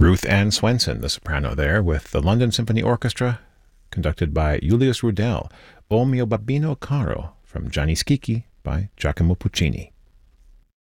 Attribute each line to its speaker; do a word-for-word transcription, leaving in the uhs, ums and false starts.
Speaker 1: Ruth Ann Swenson, the soprano there, with the London Symphony Orchestra, conducted by Julius Rudel, O mio babbino caro, from Gianni Schicchi by Giacomo Puccini.